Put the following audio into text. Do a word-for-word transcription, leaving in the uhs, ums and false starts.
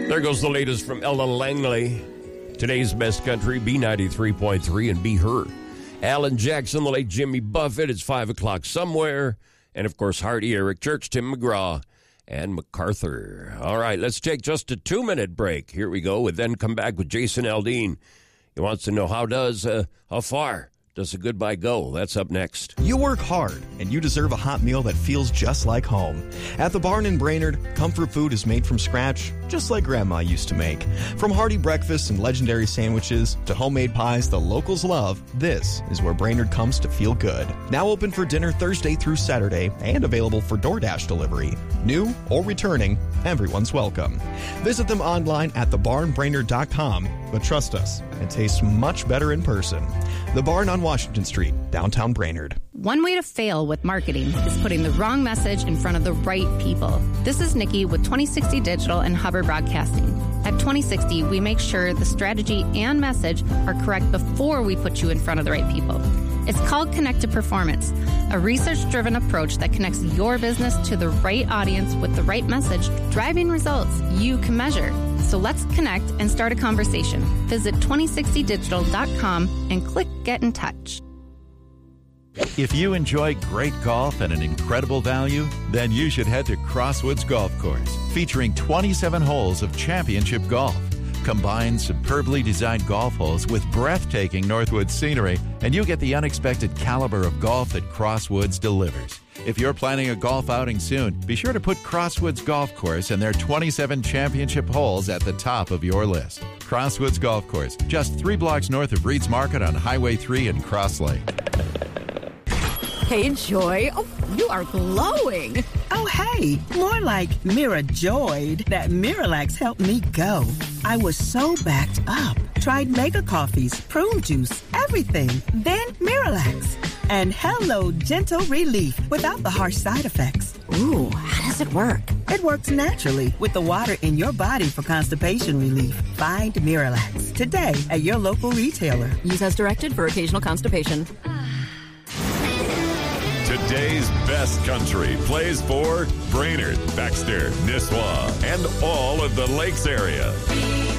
There goes the latest from Ella Langley. Today's best country, B ninety-three point three and Be Her. Alan Jackson, the late Jimmy Buffett. It's five o'clock somewhere. And, of course, Hardy, Eric Church, Tim McGraw, and MacArthur. All right, let's take just a two-minute break. Here we go. And then come back with Jason Aldean. He wants to know how does, uh, how far does a goodbye go? That's up next. You work hard, and you deserve a hot meal that feels just like home. At the Barn in Brainerd, comfort food is made from scratch, just like Grandma used to make. From hearty breakfasts and legendary sandwiches to homemade pies the locals love, this is where Brainerd comes to feel good. Now open for dinner Thursday through Saturday and available for DoorDash delivery. New or returning, everyone's welcome. Visit them online at the barn brainerd dot com, but trust us, it tastes much better in person. The Barn on Washington Street, downtown Brainerd. One way to fail with marketing is putting the wrong message in front of the right people. This is Nikki with twenty sixty Digital and Hubbard Broadcasting. At twenty sixty, we make sure the strategy and message are correct before we put you in front of the right people. It's called Connected Performance, a research-driven approach that connects your business to the right audience with the right message, driving results you can measure. So let's connect and start a conversation. Visit twenty sixty digital dot com and click Get in Touch. If you enjoy great golf and an incredible value, then you should head to Crosswoods Golf Course, featuring twenty-seven holes of championship golf. Combine superbly designed golf holes with breathtaking Northwoods scenery, and you get the unexpected caliber of golf that Crosswoods delivers. If you're planning a golf outing soon, be sure to put Crosswoods Golf Course and their twenty-seven championship holes at the top of your list. Crosswoods Golf Course, just three blocks north of Reed's Market on Highway three in Cross Lake. Hey, Joy. Oh, you are glowing. Oh, hey. More like Mira joyed that Miralax helped me go. I was so backed up. Tried mega coffees, prune juice, everything. Then Miralax. And hello, gentle relief without the harsh side effects. Ooh, how does it work? It works naturally with the water in your body for constipation relief. Find Miralax today at your local retailer. Use as directed for occasional constipation. Today's best country plays for Brainerd, Baxter, Nisswa, and all of the Lakes area.